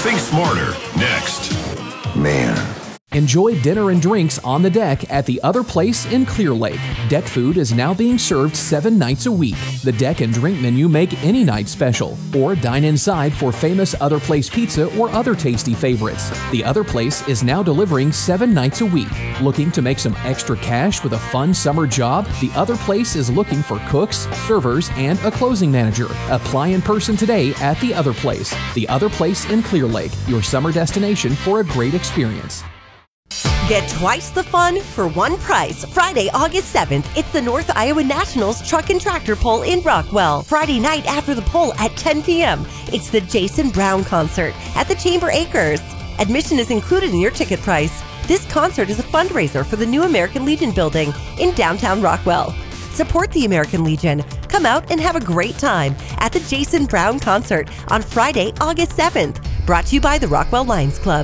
Think Smarter, next. Man. Enjoy dinner and drinks on the deck at the Other Place in Clear Lake. Deck food is now being served 7 nights a week. The deck and drink menu make any night special. Or dine inside for famous Other Place pizza or other tasty favorites. The Other Place is now delivering 7 nights a week. Looking to make some extra cash with a fun summer job? The Other Place is looking for cooks, servers, and a closing manager. Apply in person today at The Other Place. The Other Place in Clear Lake, your summer destination for a great experience. Get twice the fun for one price. Friday, August 7th, it's the North Iowa Nationals Truck and Tractor Pull in Rockwell. Friday night after the pull at 10 p.m., it's the Jason Brown Concert at the Chamber Acres. Admission is included in your ticket price. This concert is a fundraiser for the new American Legion building in downtown Rockwell. Support the American Legion. Come out and have a great time at the Jason Brown Concert on Friday, August 7th. Brought to you by the Rockwell Lions Club.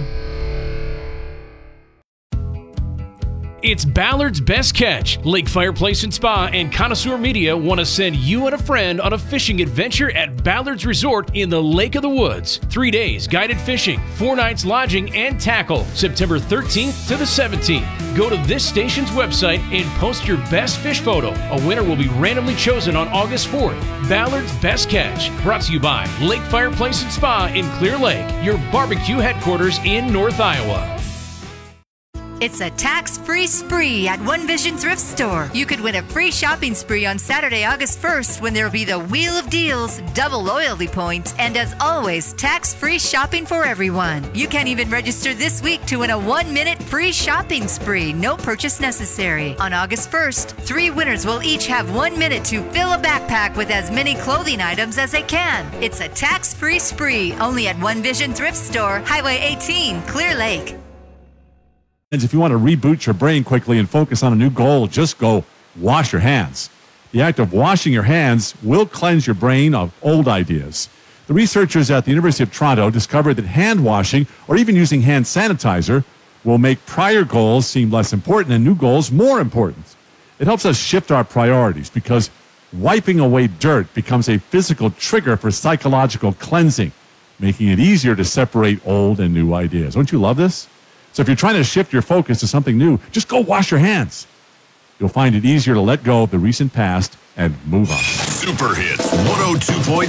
It's Ballard's Best Catch. Lake Fireplace and Spa and Connoisseur Media want to send you and a friend on a fishing adventure at Ballard's Resort in the Lake of the Woods. 3 days guided fishing, 4 nights lodging and tackle, September 13th to the 17th. Go to this station's website and post your best fish photo. A winner will be randomly chosen on August 4th. Ballard's Best Catch, brought to you by Lake Fireplace and Spa in Clear Lake, your barbecue headquarters in North Iowa. It's a tax-free spree at One Vision Thrift Store. You could win a free shopping spree on Saturday, August 1st, when there will be the Wheel of Deals, double loyalty points, and as always, tax-free shopping for everyone. You can even register this week to win a 1-minute free shopping spree, no purchase necessary. On August 1st, 3 winners will each have 1 minute to fill a backpack with as many clothing items as they can. It's a tax-free spree, only at One Vision Thrift Store, Highway 18, Clear Lake. If you want to reboot your brain quickly and focus on a new goal, just go wash your hands. The act of washing your hands will cleanse your brain of old ideas. The researchers at the University of Toronto discovered that hand washing or even using hand sanitizer will make prior goals seem less important and new goals more important. It helps us shift our priorities because wiping away dirt becomes a physical trigger for psychological cleansing, making it easier to separate old and new ideas. Don't you love this? So if you're trying to shift your focus to something new, just go wash your hands. You'll find it easier to let go of the recent past and move on. Super Hits 102.7.